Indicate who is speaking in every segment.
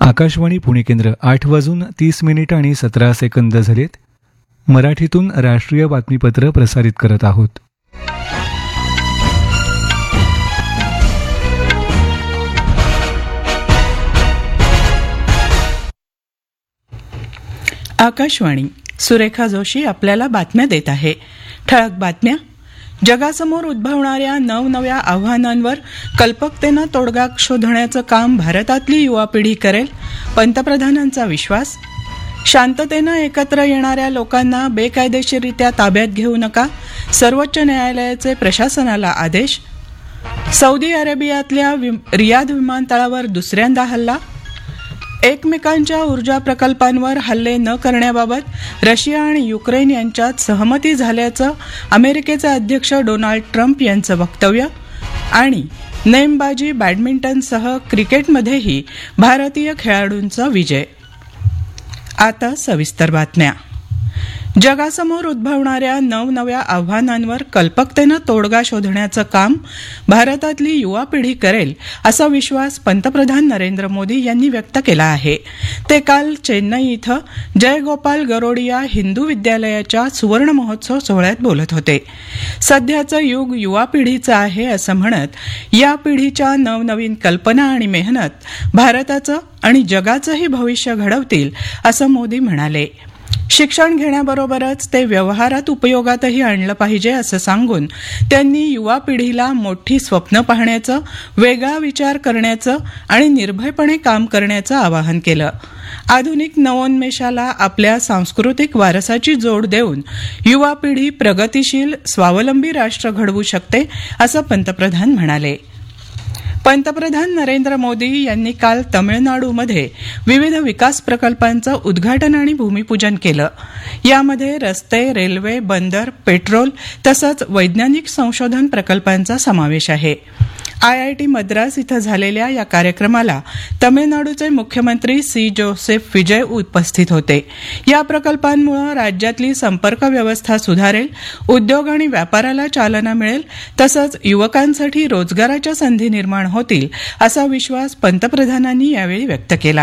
Speaker 1: आकाशवाणी पुणे केंद्र 8:30 झालेत. मराठीतून राष्ट्रीय बातमीपत्र प्रसारित करत आहोत.
Speaker 2: आकाशवाणी. सुरेखा जोशी आपल्याला बातम्या देत आहे. ठळक बातम्या. जगासमोर उद्भवणाऱ्या नवनव्या आव्हानांवर कल्पकतेनं तोडगा शोधण्याचं काम भारतातली युवा पिढी करेल, पंतप्रधानांचा विश्वास. शांततेनं एकत्र येणाऱ्या लोकांना बेकायदेशीररित्या ताब्यात घेऊ नका, सर्वोच्च न्यायालयाचे प्रशासनाला आदेश. सौदी अरेबियातल्या रियाध विमानतळावर दुसऱ्यांदा हल्ला. एकमेकांच्या ऊर्जा प्रकल्पांवर हल्ले न करण्याबाबत रशिया आणि युक्रेन यांच्यात सहमती झाल्याचं अमेरिकेचे अध्यक्ष डोनाल्ड ट्रम्प यांचं वक्तव्य. आणि नेमबाजी, बॅडमिंटनसह क्रिकेटमध्येही भारतीय खेळाडूंचा विजय. आता सविस्तर बातम्या. जगासमोर उद्भवणाऱ्या नवनव्या आव्हानांवर कल्पकतेनं तोडगा शोधण्याचं काम भारतातली युवा पिढी करेल, असा विश्वास पंतप्रधान नरेंद्र मोदी यांनी व्यक्त केला आहे. ते काल चेन्नई इथं जयगोपाल गरोडिया हिंदू विद्यालयाच्या सुवर्ण महोत्सव सोहळ्यात बोलत होते. सध्याचं युग युवा पिढीचं आहे असं म्हणत, या पिढीच्या नवनवीन कल्पना आणि मेहनत भारताचं आणि जगाचंही भविष्य घडवतील असं मोदी म्हणाले. शिक्षण घेण्याबरोबरच ते व्यवहारात उपयोगातही आणलं पाहिजे असं सांगून त्यांनी युवा पिढीला मोठी स्वप्न पाहण्याचं, वेगळा विचार करण्याचं आणि निर्भयपणे काम करण्याचं आवाहन केलं. आधुनिक नवोन्मेषाला आपल्या सांस्कृतिक वारसाची जोड देऊन युवा पिढी प्रगतिशील, स्वावलंबी राष्ट्र घडवू शकते असं पंतप्रधान म्हणाले. पंतप्रधान नरेंद्र मोदी यांनी काल तमिळनाडूमध्ये विविध विकास प्रकल्पांचं उद्घाटन आणि भूमिपूजन केलं. यामध्ये रस्ते, रेल्वे, बंदर, पेट्रोल तसंच वैज्ञानिक संशोधन प्रकल्पांचा समावेश आहे. IIT मद्रास इथं झालेल्या या कार्यक्रमाला तमिळनाडूचे मुख्यमंत्री सी जोसेफ विजय उपस्थित होते. या प्रकल्पांमुळे राज्यातली संपर्क व्यवस्था सुधारेल, उद्योग आणि व्यापाराला चालना मिळेल, तसंच युवकांसाठी रोजगाराच्या संधी निर्माण होतील असा विश्वास पंतप्रधानांनी यावेळी व्यक्त केला.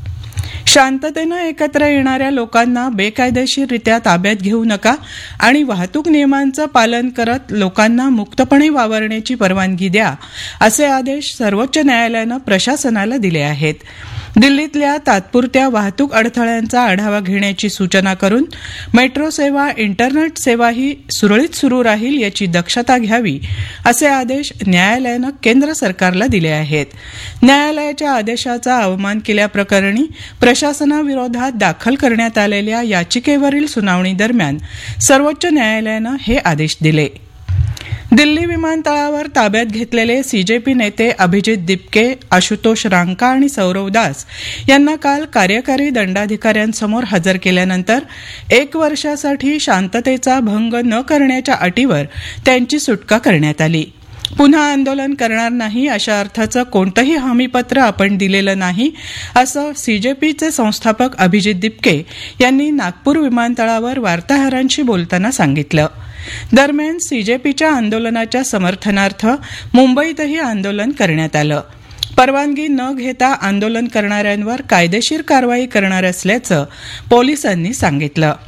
Speaker 2: शांततेनं एकत्र येणाऱ्या लोकांना बेकायदेशीररित्या ताब्यात घेऊ नका आणि वाहतूक नियमांचं पालन करत लोकांना मुक्तपणे वावरण्याची परवानगी द्या, असे आदेश सर्वोच्च न्यायालयानं प्रशासनाला दिले आहेत. दिल्लीतल्या तात्पुरत्या वाहतूक अडथळ्यांचा आढावा घेण्याची सूचना करून मेट्रो सेवा, इंटरनेट सेवाही सुरळीत सुरू राहील याची दक्षता घ्यावी, असे आदेश न्यायालयानं केंद्र सरकारला दिले आहेत. न्यायालयाच्या आदेशाचा अवमान केल्याप्रकरणी प्रशासनाविरोधात दाखल करण्यात आलेल्या याचिकेवरील सुनावणी दरम्यान सर्वोच्च न्यायालयानं हे आदेश दिले. दिल्ली विमानतळावर ताब्यात घेतलेले CJP नेते अभिजित दिपके, आशुतोष रांका आणि सौरव दास यांना काल कार्यकारी दंडाधिकाऱ्यांसमोर हजर केल्यानंतर 1 वर्षासाठी शांततेचा भंग न करण्याच्या अटीवर त्यांची सुटका करण्यात आली. पुन्हा आंदोलन करणार नाही अशा अर्थाचं कोणतंही हमीपत्र आपण दिलेलं नाही, असं CJPचे संस्थापक अभिजित दिपके यांनी नागपूर विमानतळावर वार्ताहरांशी बोलताना सांगितलं. दरम्यान CJPच्या आंदोलनाच्या समर्थनार्थ मुंबईतही आंदोलन करण्यात आलं. परवानगी न घेता आंदोलन करणाऱ्यांवर कायदेशीर कारवाई करणार असल्याचं पोलिसांनी सांगितलं.